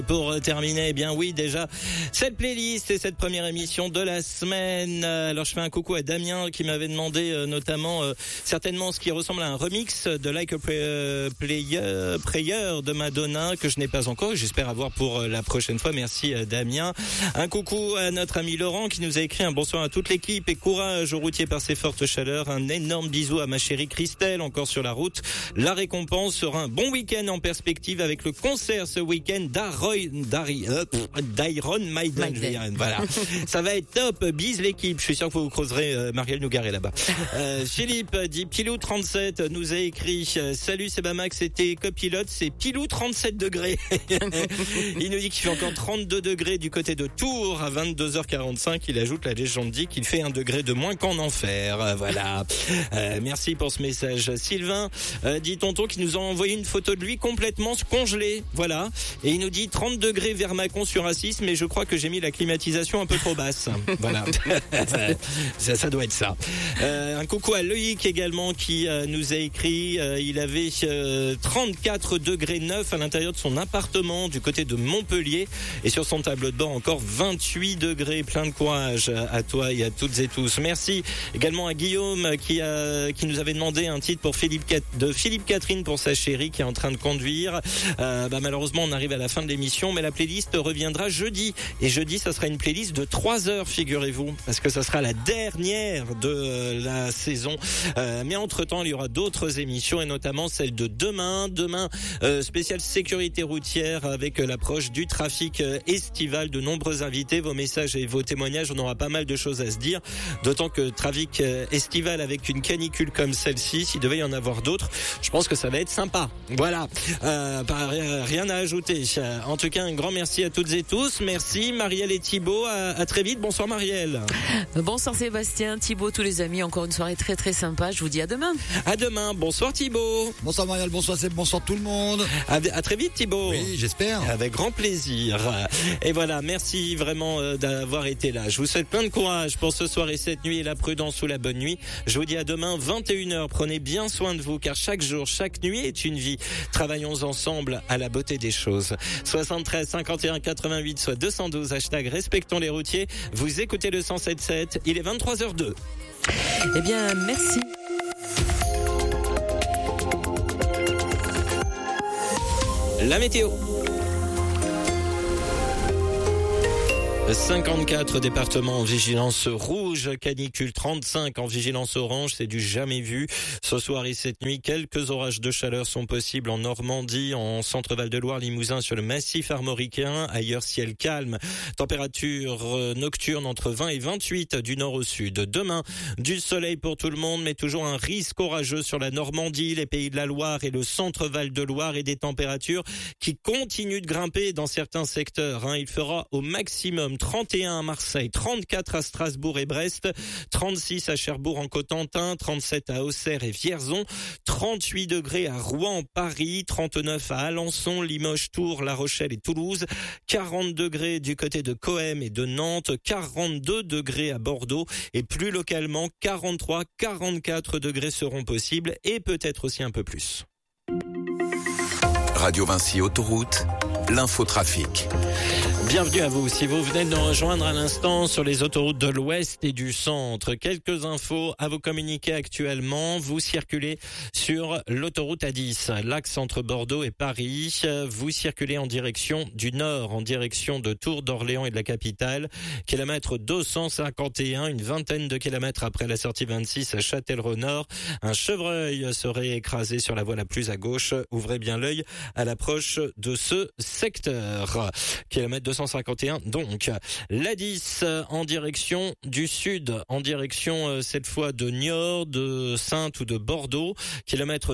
Pour terminer, eh bien oui, déjà, cette playlist et cette première émission de la semaine. Alors je fais un coucou à Damien qui m'avait demandé notamment certainement ce qui ressemble à un remix de Like a Prayer de Madonna que je n'ai pas encore. J'espère avoir pour la prochaine fois. Merci Damien. Un coucou à notre ami Laurent qui nous a écrit un bonsoir à toute l'équipe et courage aux routiers par ces fortes chaleurs. Un énorme bisou à ma chérie Christelle, encore sur la route. La récompense sera un bon week-end en perspective avec le concert ce week-end d'Iron Maiden. Voilà. Ça va être top. Bise l'équipe. Je suis sûr que vous creuserez Marielle Nougaret là-bas. Philippe dit Pilou37 nous a écrit salut, c'est Bamax, c'était copilote, c'est Pilou 37 degrés. Il nous dit qu'il fait encore 32 degrés du côté de Tours à 22h45. Il ajoute la légende dit qu'il fait 1 degré de moins qu'en enfer. Voilà. Merci pour ce message. Sylvain dit tonton qui nous a envoyé une photo de lui complètement congelé. Voilà. Et il nous dit 30 degrés vers Mâcon sur Assis, mais je crois que j'ai mis la climatisation un peu trop basse. Voilà. ça doit être ça. Un coucou à Loïc également qui nous a écrit. Il avait 34 degrés 9 à l'intérieur de son appartement du côté de Montpellier. Et sur son tableau de bord encore 28 degrés. Plein de courage à toi et à toutes et tous. Merci également à Guillaume qui nous avait demandé un titre pour Philippe Catherine pour sa chérie qui est en train de conduire. Malheureusement on arrive à la fin de l'émission, mais la playlist reviendra jeudi. Et jeudi, ça sera une playlist de 3 heures, figurez-vous, parce que ça sera la dernière de la saison. Mais entre-temps, il y aura d'autres émissions, et notamment celle de demain. Demain, spéciale sécurité routière avec l'approche du trafic estival. De nombreux invités, vos messages et vos témoignages, on aura pas mal de choses à se dire. D'autant que trafic estival avec une canicule comme celle-ci, s'il devait y en avoir d'autres, je pense que ça va être sympa. Voilà. Rien à ajouter. En tout cas, un grand merci à toutes et tous. Merci Marielle et Thibaut. À très vite. Bonsoir Marielle. Bonsoir Sébastien, Thibaut, tous les amis. Encore une soirée très très sympa. Je vous dis à demain. À demain. Bonsoir Thibaut. Bonsoir Marielle, bonsoir Seb, bonsoir tout le monde. À très vite Thibaut. Oui, j'espère. Avec grand plaisir. Et voilà, merci vraiment d'avoir été là. Je vous souhaite plein de courage pour ce soir et cette nuit et la prudence ou la bonne nuit. Je vous dis à demain 21h. Prenez bien soin de vous car chaque jour, chaque nuit est une vie. Travaillons ensemble à la beauté des choses. 73 51 88 soit 212 hashtag respectons les routiers. Vous écoutez le 107.7. Il est 23h02. Eh bien, merci. La météo. 54 départements en vigilance rouge, canicule 35 en vigilance orange, c'est du jamais vu. Ce soir et cette nuit, quelques orages de chaleur sont possibles en Normandie, en centre Val-de-Loire, Limousin, sur le massif armoricain. Ailleurs, ciel calme. Température nocturne entre 20 et 28 du nord au sud. Demain, du soleil pour tout le monde, mais toujours un risque orageux sur la Normandie, les pays de la Loire et le centre Val-de-Loire et des températures qui continuent de grimper dans certains secteurs. Il fera au maximum 31 à Marseille, 34 à Strasbourg et Brest, 36 à Cherbourg en Cotentin, 37 à Auxerre et Vierzon, 38 degrés à Rouen, Paris, 39 à Alençon, Limoges, Tours, La Rochelle et Toulouse, 40 degrés du côté de Coëm et de Nantes, 42 degrés à Bordeaux et plus localement 43, 44 degrés seront possibles et peut-être aussi un peu plus. Radio Vinci Autoroute, l'infotrafic. Bienvenue à vous. Si vous venez de nous rejoindre à l'instant sur les autoroutes de l'Ouest et du Centre, quelques infos à vous communiquer actuellement. Vous circulez sur l'autoroute A10, l'axe entre Bordeaux et Paris. Vous circulez en direction du Nord, en direction de Tours, d'Orléans et de la capitale. Kilomètre 251, une vingtaine de kilomètres après la sortie 26 à Châtellerault-Nord. Un chevreuil serait écrasé sur la voie la plus à gauche. Ouvrez bien l'œil à l'approche de ce secteur. Kilomètre 251, donc. L'A10 en direction du sud, en direction cette fois de Niort, de Saintes ou de Bordeaux. Kilomètre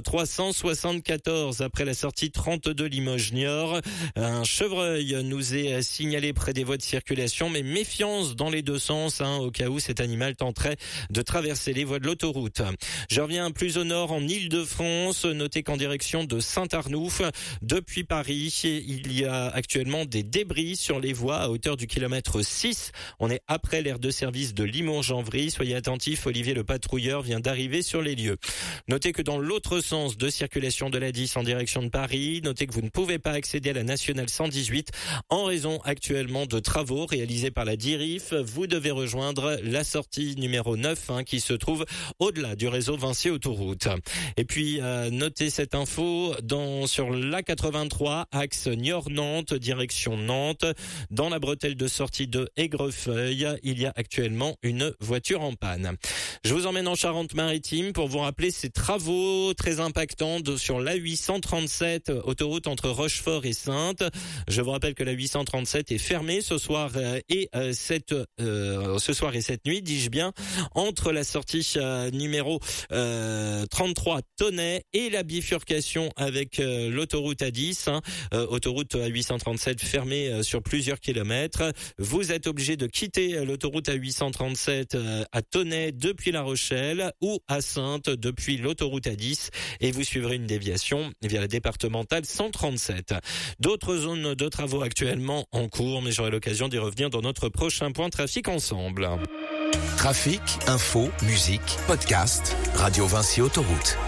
374 après la sortie 32 Limoges-Niort. Un chevreuil nous est signalé près des voies de circulation, mais méfiance dans les deux sens, au cas où cet animal tenterait de traverser les voies de l'autoroute. Je reviens plus au nord en Île-de-France. Notez qu'en direction de Saint-Arnoux, depuis Paris, il y a actuellement des débris sur les voies à hauteur du kilomètre 6. On est après l'aire de service de Limours-Janvry. Soyez attentifs, Olivier le patrouilleur vient d'arriver sur les lieux. Notez que dans l'autre sens de circulation de la 10 en direction de Paris, notez que vous ne pouvez pas accéder à la nationale 118 en raison actuellement de travaux réalisés par la DIRIF. Vous devez rejoindre la sortie numéro 9 qui se trouve au-delà du réseau Vinci Autoroute. Et puis notez cette info sur l'A83 axe Niort-Nantes direction Nantes. Dans la bretelle de sortie de Aigrefeuille, il y a actuellement une voiture en panne. Je vous emmène en Charente-Maritime pour vous rappeler ces travaux très impactants sur l'A837, autoroute entre Rochefort et Saintes. Je vous rappelle que l'A837 est fermée ce soir et cette nuit, dis-je bien, entre la sortie numéro 33 Tonnet et la bifurcation avec l'autoroute A10, autoroute A837 fermée sur plusieurs kilomètres. Vous êtes obligé de quitter l'autoroute A837 à Tonnet depuis La Rochelle ou à Saintes depuis l'autoroute A10 et vous suivrez une déviation via la départementale 137. D'autres zones de travaux actuellement en cours, mais j'aurai l'occasion d'y revenir dans notre prochain point trafic ensemble. Trafic, info, musique, podcast, Radio Vinci Autoroute.